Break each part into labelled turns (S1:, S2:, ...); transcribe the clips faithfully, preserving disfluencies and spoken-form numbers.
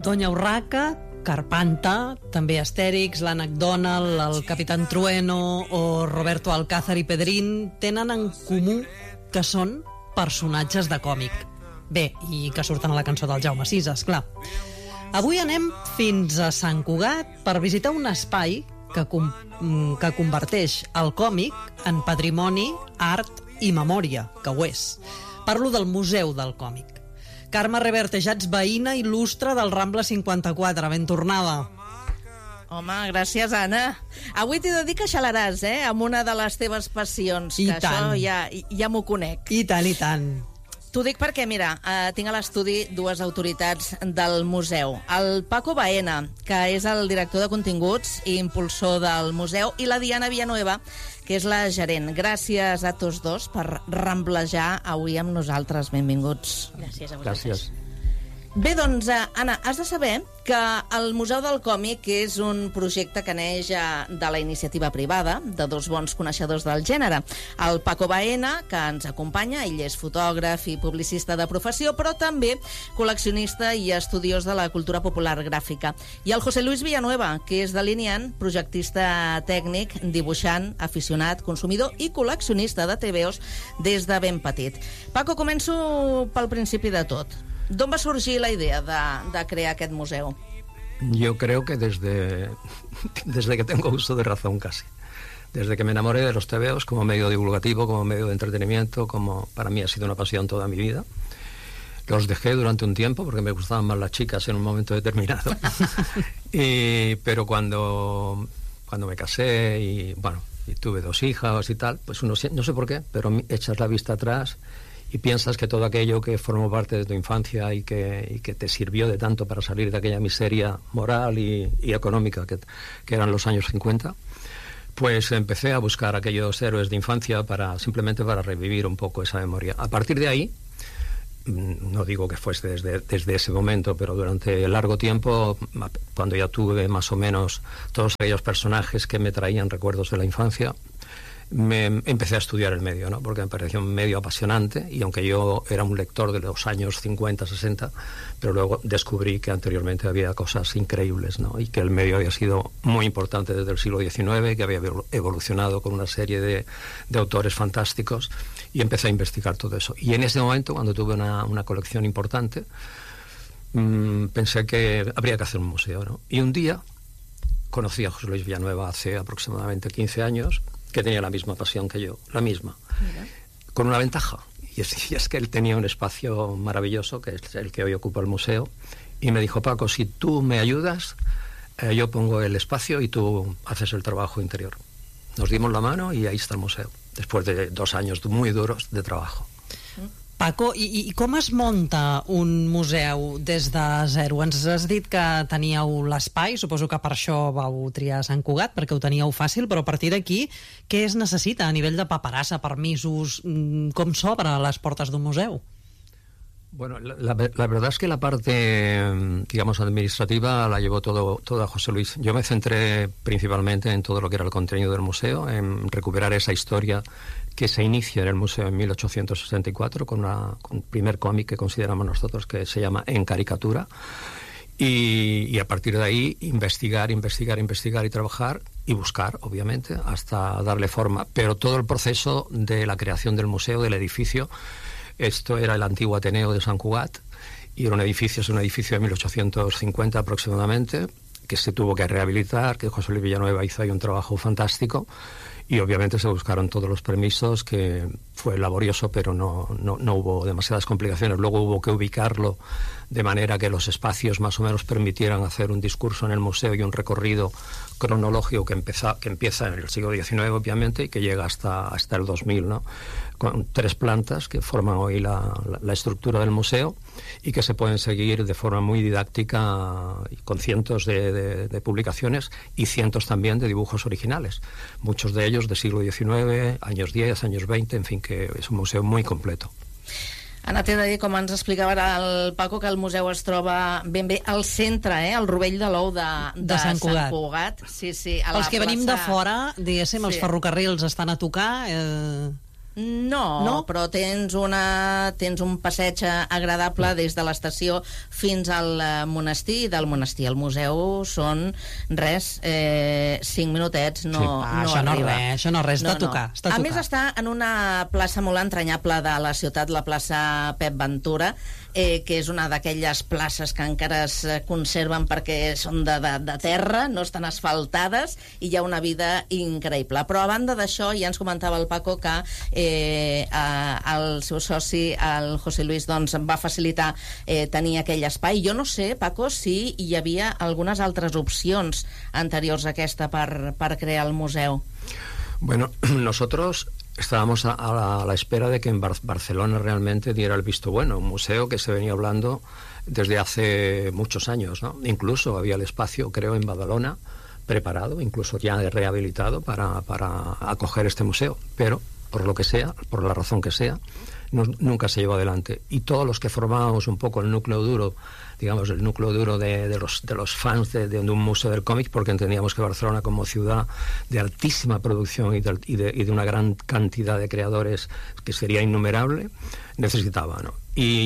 S1: Doña Urraca, Carpanta, també Astèrix, l'Ànec Donald, el Capitán Trueno o Roberto Alcázar i Pedrín tenen en comú que són personatges de còmic. Bé, i que surten a la cançó del Jaume Sisa, esclar. Avui anem fins a Sant Cugat per visitar un espai que, com, que converteix el còmic en patrimoni, art i memòria, que ho és. Parlo del Museu del Còmic. Carme Revertejats, veïna il·lustre del Rambla cinquanta-quatre, ben tornada.
S2: Home, gràcies, Anna. Avui t'he de dir que xalaràs, eh?, amb una de les teves passions.
S1: I
S2: que
S1: tant.
S2: Això ja, ja m'ho conec.
S1: I tant, i tant.
S2: T'ho dic perquè, mira, eh, tinc a l'estudi dues autoritats del museu. El Paco Baena, que és el director de continguts i impulsor del museu, i la Diana Villanueva, que és la gerent. Gràcies a tots dos per ramblejar avui amb nosaltres. Benvinguts.
S3: Gràcies a vosaltres.
S4: Gràcies.
S2: Bé, doncs, Anna, has de saber que el Museu del Còmic és un projecte que neix de la iniciativa privada de dos bons coneixedors del gènere. El Paco Baena, que ens acompanya, ell és fotògraf i publicista de professió, però també col·leccionista i estudiós de la cultura popular gràfica. I el José Luis Villanueva, que és delineant, projectista tècnic, dibuixant, aficionat, consumidor i col·leccionista de T V Os des de ben petit. Paco, començo pel principi de tot. ¿D'on va sorgir la idea de, de crear aquest museu?
S4: Yo creo que desde, desde que tengo uso de razón casi. Desde que me enamoré de los tebeos como medio divulgativo, como medio de entretenimiento, como para mí ha sido una pasión toda mi vida. Los dejé durante un tiempo porque me gustaban más las chicas en un momento determinado. y, pero cuando, cuando me casé y, bueno, y tuve dos hijas y tal, pues uno, no sé por qué, pero echas la vista atrás y piensas que todo aquello que formó parte de tu infancia y que, y que te sirvió de tanto para salir de aquella miseria moral y, y económica que, que eran los años cincuenta, pues empecé a buscar aquellos héroes de infancia para simplemente para revivir un poco esa memoria. A partir de ahí, no digo que fuese desde, desde ese momento, pero durante largo tiempo, cuando ya tuve más o menos todos aquellos personajes que me traían recuerdos de la infancia, me empecé a estudiar el medio, ¿no? Porque me pareció un medio apasionante, y aunque yo era un lector de los años cincuenta, sesenta, pero luego descubrí que anteriormente había cosas increíbles, ¿no? Y que el medio había sido muy importante desde el siglo diecinueve, que había evolucionado con una serie de, de autores fantásticos, y empecé a investigar todo eso. Y en ese momento, cuando tuve una, una colección importante, mmm, pensé que habría que hacer un museo, ¿no? Y un día conocí a José Luis Villanueva hace aproximadamente quince años, que tenía la misma pasión que yo, la misma, Mira. Con una ventaja, y es, y es que él tenía un espacio maravilloso, que es el que hoy ocupa el museo, y me dijo: Paco, si tú me ayudas, eh, yo pongo el espacio y tú haces el trabajo interior. Nos dimos la mano y ahí está el museu, después de dos años muy duros de trabajo.
S1: Paco, i, i com es munta un museu des de zero? Ens has dit que teníeu l'espai, suposo que per això vau triar Sant Cugat, perquè ho teníeu fàcil, però a partir d'aquí, què es necessita a nivell de paperassa, permisos? Com s'obre les portes d'un museu?
S4: Bueno, la, la, la verdad es que la parte, digamos, administrativa la llevó todo, toda José Luis. Yo me centré principalmente en todo lo que era el contenido del museo, en recuperar esa historia que se inicia en el museo en mil ochocientos sesenta y cuatro con, una, con un primer cómic que consideramos nosotros que se llama En Caricatura, y, y a partir de ahí investigar, investigar, investigar y trabajar y buscar, obviamente, hasta darle forma. Pero todo el proceso de la creación del museo, del edificio, esto era el antiguo Ateneo de Sant Cugat, y era un edificio, es un edificio de mil ochocientos cincuenta aproximadamente, que se tuvo que rehabilitar, que José Luis Villanueva hizo ahí un trabajo fantástico, y obviamente se buscaron todos los permisos, que fue laborioso, pero no, no, no hubo demasiadas complicaciones. Luego hubo que ubicarlo de manera que los espacios más o menos permitieran hacer un discurso en el museo y un recorrido cronológico que, empeza, que empieza en el siglo diecinueve, obviamente, y que llega hasta, hasta el dos mil, ¿no? Con tres plantas que forman hoy la, la, la estructura del museo, y que se pueden seguir de forma muy didáctica, con cientos de, de, de publicaciones y cientos también de dibujos originales, muchos de ellos del siglo diecinueve, años diez, años veinte, en fin, que es un museo muy completo.
S2: Anna, t'he de dir, com ens explicava el Paco, que el museu es troba ben bé al centre, eh, al rovell de l'ou de, de,
S1: de Sant Cugat.
S2: Sant Cugat. Sí, sí, a
S1: Els
S2: la
S1: que venim
S2: plaça...
S1: de fora, diguéssim, sí. Els ferrocarrils estan a tocar... Eh...
S2: No, no, però tens, una, tens un passeig agradable des de l'estació fins al monestir. Del monestir al museu són res, eh, cinc minutets, no, sí. ah, no
S1: això
S2: arriba.
S1: No res, això no res, no, de tocar.
S2: No. A més, està en una plaça molt entranyable de la ciutat, la plaça Pep Ventura, eh, que és una d'aquelles places que encara es conserven perquè són de, de, de terra, no estan asfaltades, i hi ha una vida increïble. Però a banda d'això, ja ens comentava el Paco que eh, el seu soci, el José Luis, doncs, va facilitar eh, tenir aquell espai. Jo no sé, Paco, si hi havia algunes altres opcions anteriors a aquesta per, per crear el museu.
S4: Bueno, nosotros estábamos a, a, la, a la espera de que en Bar Barcelona realmente diera el visto bueno, un museo que se venía hablando desde hace muchos años, ¿no? Incluso había el espacio, creo, en Badalona, preparado, incluso ya rehabilitado para, para acoger este museo, pero por lo que sea, por la razón que sea, no, nunca se llevó adelante. Y todos los que formábamos un poco el núcleo duro, digamos, el núcleo duro de, de, los, de los fans de, de un museo del cómic, porque entendíamos que Barcelona, como ciudad de altísima producción y de, y de, y de una gran cantidad de creadores que sería innumerable, necesitaba, ¿no?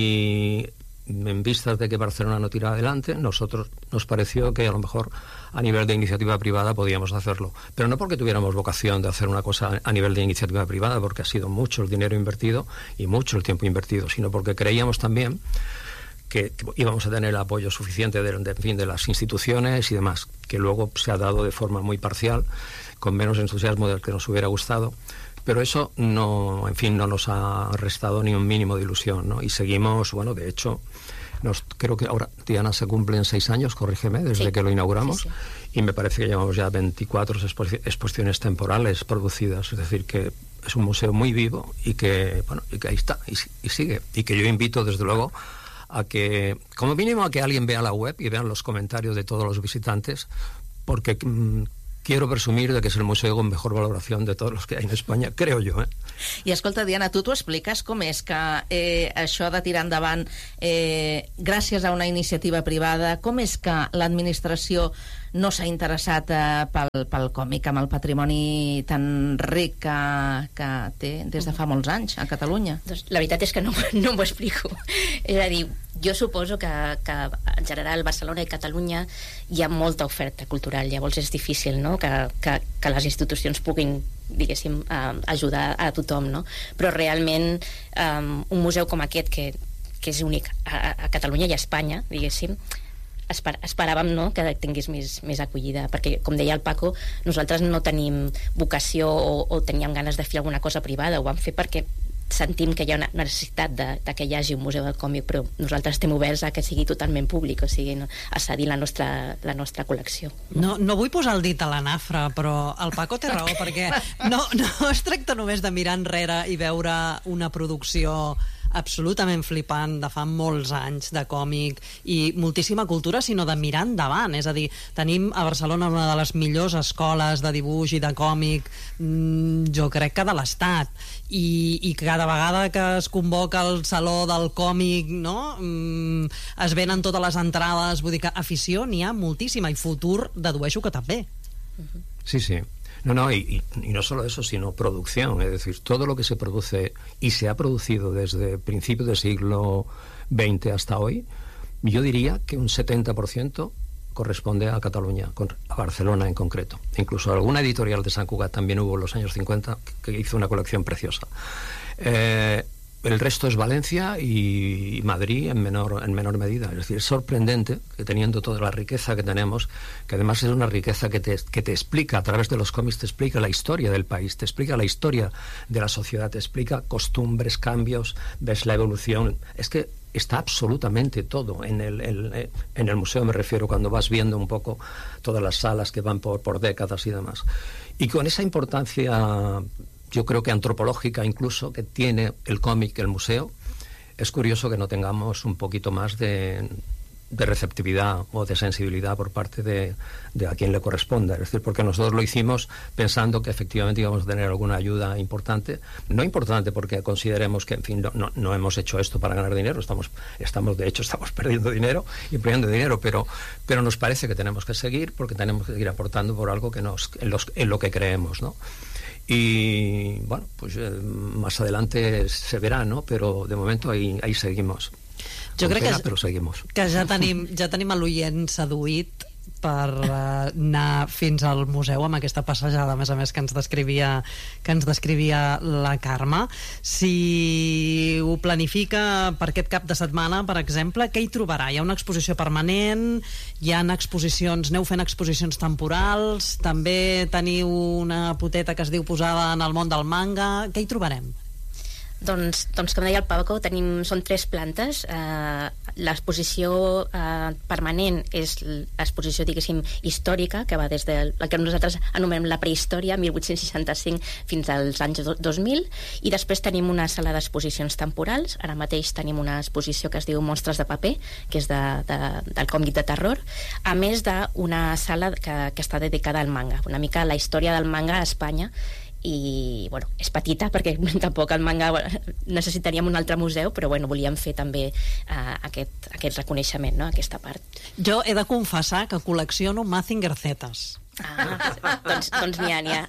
S4: Y en vistas de que Barcelona no tira adelante, nosotros nos pareció que a lo mejor a nivel de iniciativa privada podíamos hacerlo, pero no porque tuviéramos vocación de hacer una cosa a nivel de iniciativa privada, porque ha sido mucho el dinero invertido y mucho el tiempo invertido, sino porque creíamos también que, que íbamos a tener el apoyo suficiente de, de, en fin, de las instituciones y demás, que luego se ha dado de forma muy parcial, con menos entusiasmo del que nos hubiera gustado. Pero eso no, en fin, no nos ha restado ni un mínimo de ilusión, ¿no? Y seguimos, bueno, de hecho, nos, creo que ahora, Diana, se cumplen seis años, corrígeme, desde sí. que lo inauguramos, sí, sí. Y me parece que llevamos ya veinticuatro expo exposiciones temporales producidas, es decir, que es un museo muy vivo y que, bueno, y que ahí está, y, y sigue. Y que yo invito, desde luego, a que, como mínimo, a que alguien vea la web y vean los comentarios de todos los visitantes, porque mmm, quiero presumir de que és el museu con mejor valoración de todos los que hay en España, creo yo, eh?
S2: I escolta, Diana, tu t'ho expliques com és que eh, això de tirar endavant eh, gràcies a una iniciativa privada, com és que l'administració no s'ha interessat eh, pel, pel còmic, amb el patrimoni tan ric que, que té des de fa molts anys a Catalunya?
S3: Doncs la veritat és que no, no m'ho explico. És a dir, jo suposo que, que en general Barcelona i Catalunya hi ha molta oferta cultural, llavors és difícil, no?, que, que, que les institucions puguin, diguéssim, uh, ajudar a tothom, no? Però realment um, un museu com aquest, que, que és únic a, a Catalunya i a Espanya, diguéssim, Esper esperàvem, no?, que tingués més, més acollida, perquè, com deia el Paco, nosaltres no tenim vocació o, o teníem ganes de fer alguna cosa privada, ho vam fer perquè sentim que hi ha una necessitat de, de que hi hagi un museu del còmic, però nosaltres estem oberts a que sigui totalment públic, o sigui, no, a cedir la nostra, la nostra col·lecció.
S1: No, no vull posar el dit a la nafra, però el Paco té raó, perquè no, no es tracta només de mirar enrere i veure una producció absolutament flipant de fa molts anys de còmic i moltíssima cultura, sinó de mirar endavant. És a dir, tenim a Barcelona una de les millors escoles de dibuix i de còmic, mmm, jo crec que de l'Estat, i, i cada vegada que es convoca el Saló del Còmic, no?, mm, es venen totes les entrades, vull dir que afició n'hi ha moltíssima, i futur dedueixo que també.
S4: Sí, sí. No, no, y, y, y no solo eso, sino producción, es decir, todo lo que se produce y se ha producido desde principios del siglo veinte hasta hoy, yo diría que un setenta por ciento corresponde a Cataluña, a Barcelona en concreto. Incluso alguna editorial de Sant Cugat también hubo en los años cincuenta que hizo una colección preciosa. Eh, el resto es Valencia y Madrid en menor, en menor medida. Es decir, es sorprendente que teniendo toda la riqueza que tenemos, que además es una riqueza que te, que te explica, a través de los cómics, te explica la historia del país, te explica la historia de la sociedad, te explica costumbres, cambios, ves la evolución. Es que está absolutamente todo en el, el, en el museo, me refiero, cuando vas viendo un poco todas las salas que van por, por décadas y demás. Y con esa importancia, yo creo que antropológica incluso, que tiene el cómic, el museo, es curioso que no tengamos un poquito más de, de receptividad o de sensibilidad por parte de, de a quien le corresponda. Es decir, porque nosotros lo hicimos pensando que efectivamente íbamos a tener alguna ayuda importante. No importante porque consideremos que, en fin, no, no, no hemos hecho esto para ganar dinero, estamos, estamos de hecho, estamos perdiendo dinero y perdiendo dinero, pero, pero nos parece que tenemos que seguir porque tenemos que seguir aportando por algo que nos, en, los, en lo que creemos, ¿no? Y bueno, pues eh, más adelante se verá, ¿no? Pero de momento ahí, ahí seguimos.
S1: Jo crec
S4: pena,
S1: que,
S4: però seguimos.
S1: que ja tenim, ja tenim l'oient seduït per uh, anar fins al museu amb aquesta passejada, a més a més, que ens descrivia, que ens descrivia la Carme. Si ho planifica per aquest cap de setmana, per exemple, què hi trobarà? Hi ha una exposició permanent, hi ha exposicions, aneu fent exposicions temporals, també teniu una poteta que es diu Posada en el món del manga, què hi trobarem?
S3: Doncs, doncs com deia el Paco, tenim, són tres plantes. Eh, l'exposició eh, permanent és l'exposició, diguéssim, històrica, que va des del que nosaltres anomenem la prehistòria, mil vuit-cents seixanta-cinc fins als anys dos mil, i després tenim una sala d'exposicions temporals. Ara mateix tenim una exposició que es diu Monstres de paper, que és de, de, del còmic de terror, a més d'una sala que, que està dedicada al manga, una mica la història del manga a Espanya. I, bueno, és petita perquè tampoc el manga necessitaríem un altre museu, però bueno, volíem fer també uh, aquest, aquest reconeixement, no? Aquesta part.
S1: Jo he de confessar que col·lecciono Mazinger Zetas.
S3: Ah, doncs doncs n'hi ha, n'hi ha.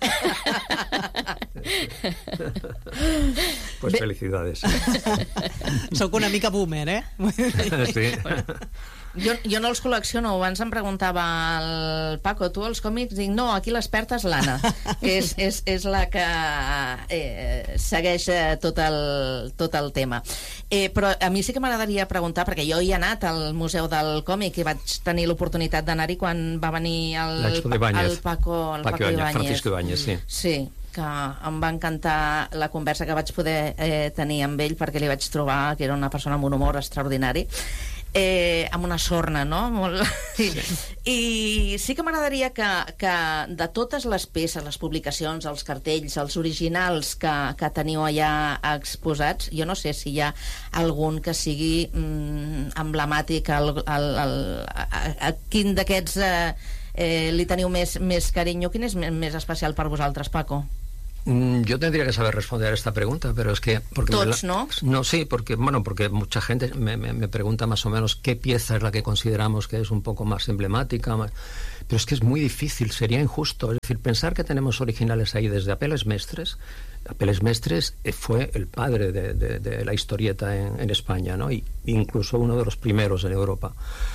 S4: Pues felicidades.
S1: Soc una mica boomer, eh?
S4: Sí.
S2: Jo, jo no els col·lecciono. Abans em preguntava el Paco, tu els còmics? Dic, no, aquí l'experta és l'Anna, que és, és, és la que eh, segueix tot el, tot el tema. Eh, però a mi sí que m'agradaria preguntar, perquè jo hi he anat al Museu del Còmic i vaig tenir l'oportunitat d'anar-hi quan va venir el, el Paco, el Paco, Paco Ibáñez.
S4: Francisco Ibáñez, sí.
S2: Sí, que em va encantar la conversa que vaig poder eh, tenir amb ell, perquè li vaig trobar que era una persona amb un humor extraordinari. Eh, amb una sorna, no? Molt... Sí. I sí que m'agradaria que, que de totes les peces, les publicacions, els cartells, els originals que, que teniu allà exposats, jo no sé si hi ha algun que sigui mm, emblemàtic, el, el, el, a, a quin d'aquests eh, eh, li teniu més, més carinyo, quin és més especial per vosaltres, Paco?
S4: Yo tendría que saber responder a esta pregunta, pero es que... Porque
S2: Tots,
S4: la,
S2: ¿no?
S4: No, sí, porque, bueno, porque mucha gente me, me, me pregunta más o menos qué pieza es la que consideramos que es un poco más emblemática, más, pero es que es muy difícil, sería injusto. Es decir, pensar que tenemos originales ahí desde Apeles Mestres. Apeles Mestres fue el padre de, de, de la historieta en, en España, ¿no? Y incluso uno de los primeros en Europa.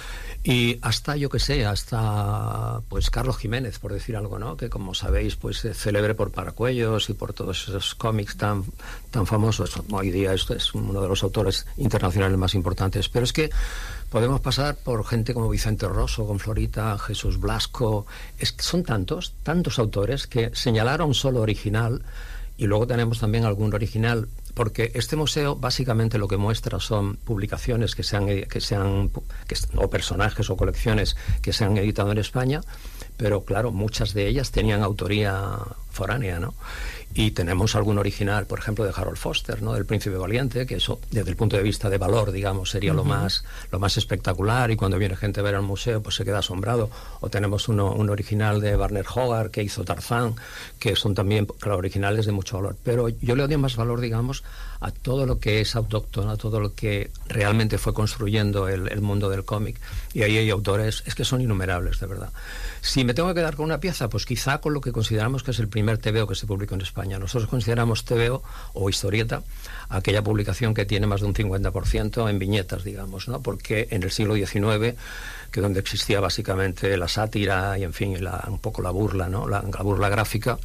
S4: Y hasta, yo que sé, hasta pues Carlos Jiménez, por decir algo, ¿no? Que como sabéis, pues es célebre por Paracuellos y por todos esos cómics tan, tan famosos. Hoy día esto es uno de los autores internacionales más importantes. Pero es que podemos pasar por gente como Vicente Rosso, con Florita, Jesús Blasco. Es que son tantos, tantos autores que señalar a un solo original, y luego tenemos también algún original, porque este museo básicamente lo que muestra son publicaciones que se han, que se han que, o personajes o colecciones que se han editado en España, pero claro, muchas de ellas tenían autoría foránea, ¿no? Y tenemos algún original, por ejemplo, de Harold Foster, ¿no? Del Príncipe Valiente, que eso, desde el punto de vista de valor, digamos, sería uh-huh. lo más lo más espectacular, y cuando viene gente a ver al museo, pues se queda asombrado. O tenemos uno, un original de Werner Hogarth, que hizo Tarzán, que son también, claro, originales de mucho valor. Pero yo le doy más valor, digamos, a todo lo que es autóctono, a todo lo que realmente fue construyendo el, el mundo del cómic. Y ahí hay autores, es que son innumerables, de verdad. Si me tengo que quedar con una pieza, pues quizá con lo que consideramos que es el primer T V O que se publicó en España. Nosotros consideramos T V O o historieta aquella publicación que tiene más de un cincuenta por ciento en viñetas, digamos, ¿no? Porque en el siglo diecinueve, que donde existía básicamente la sátira y, en fin, la, un poco la burla, ¿no? La, la burla gráfica,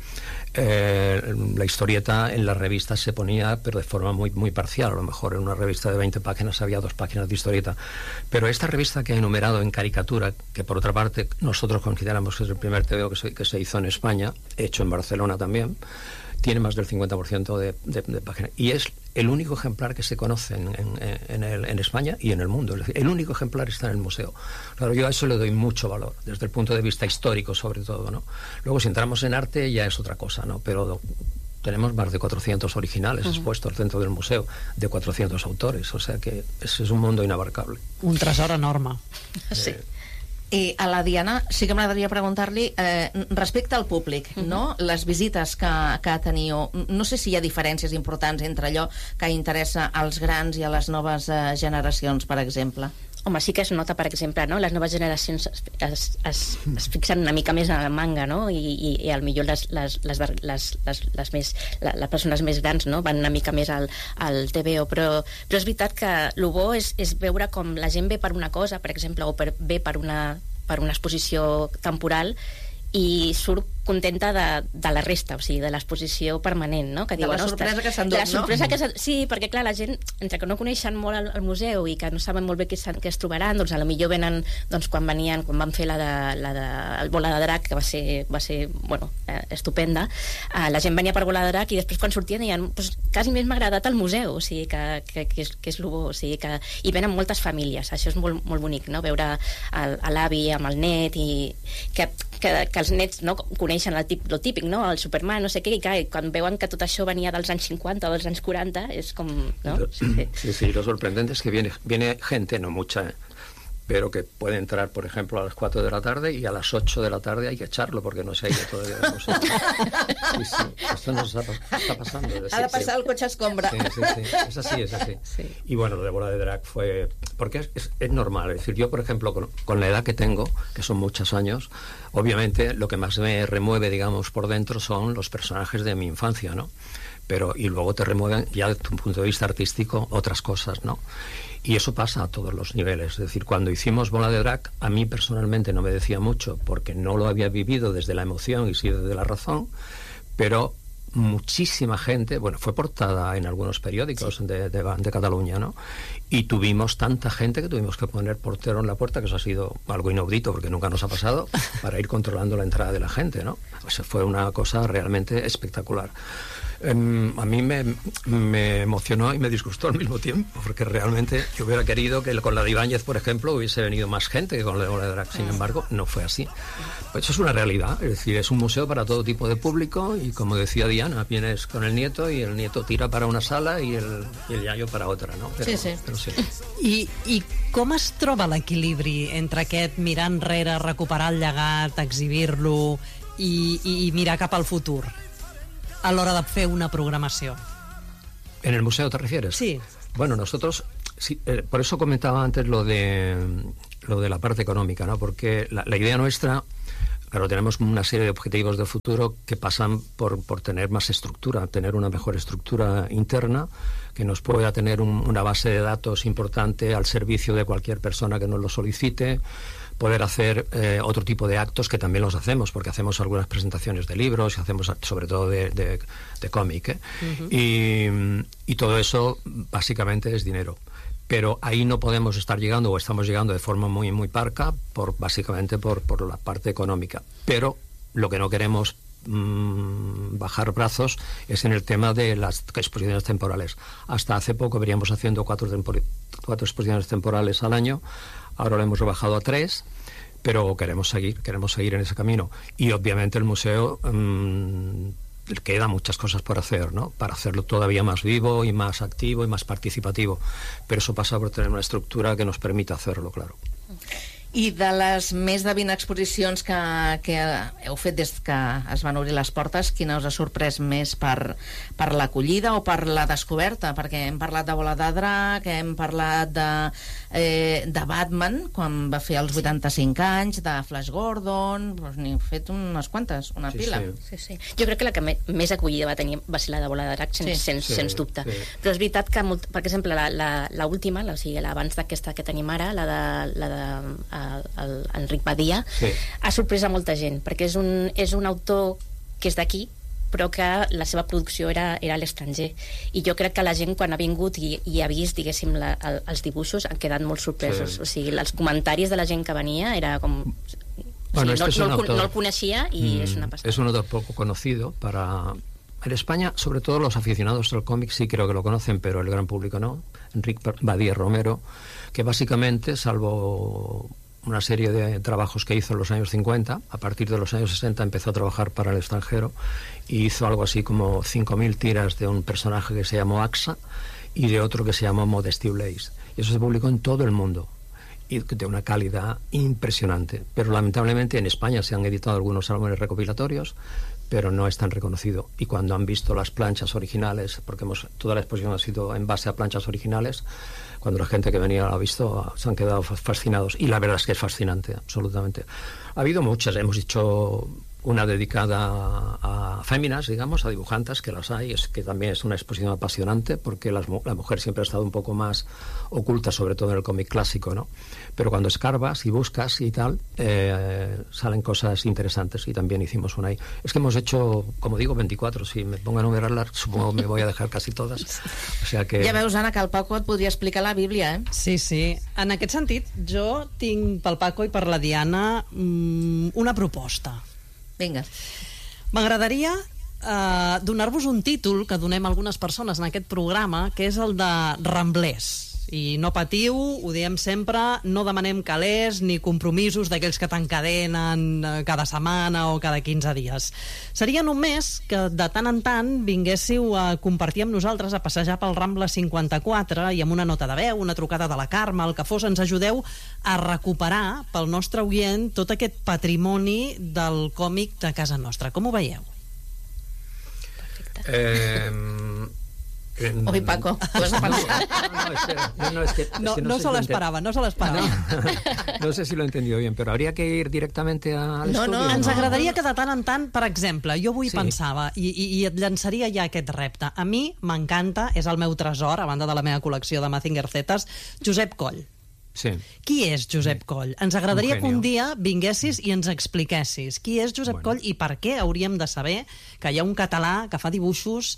S4: eh, la historieta en las revistas se ponía, pero de forma muy, muy parcial. A lo mejor en una revista de veinte páginas había dos páginas de historieta. Pero esta revista que he enumerado en caricatura, que por otra parte nosotros consideramos que es el primer T V O que se, que se hizo en España, hecho en Barcelona también, tiene más del cincuenta por ciento de, de, de páginas. Y es el único ejemplar que se conoce en, en, en, el, en España y en el mundo. Es decir, el único ejemplar está en el museo. Claro, yo a eso le doy mucho valor, desde el punto de vista histórico, sobre todo, ¿no? Luego, si entramos en arte, ya es otra cosa, ¿no? Pero tenemos más de cuatrocientos originales uh-huh. expuestos dentro del museo, de cuatrocientos autores. O sea que ese es un mundo inabarcable.
S1: Un tresor enorme.
S2: Sí. Eh, I a la Diana sí que m'agradaria preguntar-li eh, respecte al públic, uh-huh. no? Les visites que, que teniu, no sé si hi ha diferències importants entre allò que interessa als grans i a les noves eh, generacions, per exemple.
S3: home, sí que es nota, per exemple, no? Les noves generacions es, es, es, es fixen una mica més en el manga, no? I, i, i al millor les, les, les, les, les, les, més, la, les persones més grans, no? Van una mica més al, al T V O, però, però és veritat que el bo és, és veure com la gent ve per una cosa, per exemple, o per, ve per una, per una exposició temporal i surt contenta de, de la resta, o sigui, de l'exposició permanent, no? Que
S2: de
S3: diuen,
S2: la sorpresa que s'han dut,
S3: la sorpresa
S2: no?
S3: Que sí, perquè clar, la gent, entre que no coneixen molt el, el museu i que no saben molt bé què, què es trobaran, doncs a lo millor venen, doncs quan venien, quan van fer la de, la de el Bola de Drac, que va ser, va ser bueno, eh, estupenda, eh, la gent venia per Bola de Drac i després quan sortien deien, pues, quasi més m'ha agradat el museu, o sigui, que, que, que, és, que és lo bo, o sigui, que i venen moltes famílies, això és molt, molt bonic, no? Veure l'avi amb el net i que, que, que els nets no, coneixen el tip, el típic, no? El Superman, no sé què, i clar, quan veuen que tot això venia dels anys cincuenta o dels anys quaranta, és com, ¿no?
S4: Sí, sí, sí, sí, lo sorprendente es que viene, viene gente, no mucha, ¿eh? Pero que puede entrar, por ejemplo, a las cuatro de la tarde y a las ocho de la tarde hay que echarlo porque no se ha ido todavía del museo. Sí, sí, esto nos está, está pasando.
S2: Sí, ha de pasar sí. El coche escombra.
S4: Sí, sí, sí, es así, es así.
S2: Sí.
S4: Y bueno, lo de Bola de Drac fue... Porque es, es, es normal, es decir, yo, por ejemplo, con, con la edad que tengo, que son muchos años, obviamente lo que más me remueve, digamos, por dentro son los personajes de mi infancia, ¿no? Pero, y luego te remueven, ya desde un punto de vista artístico, otras cosas, ¿no? Y eso pasa a todos los niveles. Es decir, cuando hicimos Bola de Drac, a mí personalmente no me decía mucho porque no lo había vivido desde la emoción y sí desde la razón, pero muchísima gente, bueno, fue portada en algunos periódicos sí. de, de, de Cataluña, ¿no? Y tuvimos tanta gente que tuvimos que poner portero en la puerta, que eso ha sido algo inaudito porque nunca nos ha pasado, para ir controlando la entrada de la gente, ¿no? Pues fue una cosa realmente espectacular. Um, a mí me, me emocionó y me disgustó al mismo tiempo, porque realmente yo hubiera querido que con la de Ibáñez, por ejemplo, hubiese venido más gente que con la de Bola de Drac. Sin embargo, no fue así. Pues eso es una realidad, es decir, es un museo para todo tipo de público y, como decía Diana, vienes con el nieto y el nieto tira para una sala y el, y el iaio para otra, no? Però,
S2: sí, sí.
S4: Però sí.
S1: I, I com es troba l'equilibri entre aquest mirar enrere, recuperar el llegat, exhibir-lo i, i, i mirar cap al futur a l'hora de fer una programació?
S4: ¿En el museo te refieres?
S1: Sí.
S4: Bueno, nosotros, sí, eh, por eso comentaba antes lo de, lo de la parte económica, ¿no? Porque la, la idea nuestra, claro, tenemos una serie de objetivos de futuro que pasan por, por tener más estructura, tener una mejor estructura interna, que nos pueda tener un, una base de datos importante al servicio de cualquier persona que nos lo solicite, poder hacer eh, otro tipo de actos que también los hacemos, porque hacemos algunas presentaciones de libros y hacemos sobre todo de, de, de cómic, ¿eh? Uh-huh. y, y todo eso básicamente es dinero. Pero ahí no podemos estar llegando, o estamos llegando de forma muy, muy parca, por, básicamente por, por la parte económica. Pero lo que no queremos mmm, bajar brazos es en el tema de las exposiciones temporales. Hasta hace poco veníamos haciendo cuatro, tempor- cuatro exposiciones temporales al año. Ahora lo hemos rebajado a tres, pero queremos seguir, queremos seguir en ese camino. Y obviamente el museo mmm, queda muchas cosas por hacer, ¿no? Para hacerlo todavía más vivo y más activo y más participativo. Pero eso pasa por tener una estructura que nos permita hacerlo, claro.
S2: I de les més de vint exposicions que, que heu fet des que es van obrir les portes, quina us ha sorprès més per, per l'acollida o per la descoberta? Perquè hem parlat de Bola de Drac, hem parlat de, eh, de Batman, quan va fer els vuitanta-cinc anys, de Flash Gordon, doncs n'hi heu fet unes quantes, una
S4: sí,
S2: pila.
S3: Sí, sí. Jo crec que la que me, més acollida va tenir va ser la de Bola de Drac, sens, sí. sens, sí, sens dubte. Sí. Però és veritat que, molt, per exemple, la, la, la última, la, o sigui, abans d'aquesta que tenim ara, la de, la de el Enric Badia, sí. ha sorprès a molta gent, perquè és un, és un autor que és d'aquí, però que la seva producció era, era a l'estranger. I jo crec que la gent, quan ha vingut i, i ha vist, diguéssim, la, el, els dibuixos, han quedat molt sorpresos. Sí. O sigui, els comentaris de la gent que venia era com...
S4: Bueno,
S3: sí,
S4: este
S3: no, no,
S4: autor,
S3: no el coneixia i mm, és una passada.
S4: Es un autor poco conocido para... En España, sobre todo los aficionados del cómic sí creo que lo conocen, pero el gran público no. Enric Badia Romero, que básicamente, salvo una serie de trabajos que hizo en los años cincuenta, a partir de los años sesenta empezó a trabajar para el extranjero y hizo algo así como cinco mil tiras de un personaje que se llamó Axa y de otro que se llamó Modesty Blaze. Y eso se publicó en todo el mundo y de una calidad impresionante. Pero lamentablemente en España se han editado algunos álbumes recopilatorios, pero no es tan reconocido. Y cuando han visto las planchas originales, porque hemos, toda la exposición ha sido en base a planchas originales, cuando la gente que venía lo ha visto, se han quedado fascinados. Y la verdad es que es fascinante, absolutamente. Ha habido muchas, hemos hecho una dedicada a féminas, digamos, a dibujantes, que las hay, es que también es una exposición apasionante, porque las, la mujer siempre ha estado un poco más oculta, sobre todo en el cómic clásico, ¿no? Pero cuando escarbas y buscas y tal, eh, salen cosas interesantes, y también hicimos una ahí. Es que hemos hecho, como digo, veinticuatro, si me pongo a enumerarlas, supongo que me voy a dejar casi todas. O sea que...
S2: Ja veus, Anna, que el Paco et podria explicar la Bíblia, eh?
S1: Sí, sí. En aquest sentit, jo tinc pel Paco i per la Diana mmm, una proposta.
S2: Vinga.
S1: M'agradaria eh, donar-vos un títol que donem a algunes persones en aquest programa, que és el de Ramblers. I no patiu, ho diem sempre, no demanem calés ni compromisos d'aquells que t'encadenen cada setmana o cada quinze dies. Seria només que de tant en tant vinguéssiu a compartir amb nosaltres, a passejar pel Rambla cinquanta-quatre, i amb una nota de veu, una trucada de la Carme, el que fos, ens ajudeu a recuperar pel nostre oient tot aquest patrimoni del còmic de casa nostra. Com ho veieu?
S3: Perfecte.
S4: Eh...
S2: Oi, Paco, tu has de pensar.
S4: No, no, espera. No, no, es que, es
S1: No,
S4: que no,
S1: no
S4: sé
S1: se
S4: si
S1: l'esperava, no se l'esperava.
S4: No, no sé si lo he entendido bien, pero habría que ir directamente al
S2: No,
S4: estudio.
S2: no,
S1: Ens
S2: no.
S1: agradaria que de tant en tant, per exemple, jo avui
S4: Sí.
S1: pensava, i, i, i et llançaria ja aquest repte. A mi m'encanta, és el meu tresor, a banda de la meva col·lecció de Mazinger Zetas, Josep Coll.
S4: Sí.
S1: Qui és Josep Coll? Ens agradaria
S4: Un
S1: que un
S4: genio.
S1: dia vinguessis i ens expliquessis qui és Josep
S4: Bueno.
S1: Coll i per què hauríem de saber que hi ha un català que fa dibuixos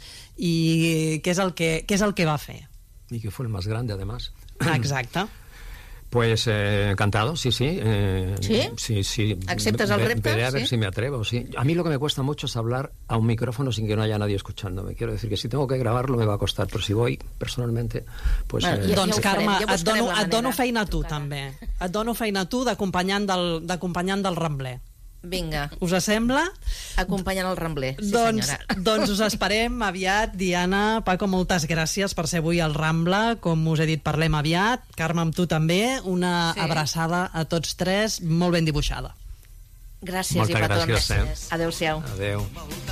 S1: i què és el que, què és el que va fer.
S4: Y que fue el más grande, además.
S1: Exacte.
S4: Pues eh, encantado, sí, sí. Eh,
S2: ¿Sí?
S4: Sí, sí.
S2: ¿Aceptas el
S4: Ve-
S2: repto?
S4: Veré a ver
S2: ¿Sí?
S4: si me atrevo, sí. A mí lo que me cuesta mucho es hablar a un micrófono sin que no haya nadie escuchándome. Quiero decir que si tengo que grabarlo me va a costar, pero si voy personalmente, pues...
S2: Bueno,
S4: eh,
S2: ja-
S1: Doncs,
S2: ho farem,
S1: Carme,
S2: ja
S1: et
S2: buscarem
S1: dono,
S2: la
S1: et dono
S2: manera.
S1: feina a tu, també. Et dono feina a tu d'acompanyant del, d'acompanyant del Rambler.
S2: Vinga,
S1: Us sembla?
S2: acompanyant el Rambler. Sí,
S1: doncs,
S2: senyora.
S1: doncs us esperem aviat. Diana, Paco, moltes gràcies per ser avui al Rambla. Com us he dit, parlem aviat. Carme, amb tu també. Una
S2: Sí.
S1: abraçada a tots tres, molt ben dibuixada.
S2: Gràcies
S4: Moltes
S2: i petons.
S4: gràcies, eh?
S2: Adéu-siau.
S4: Adeu.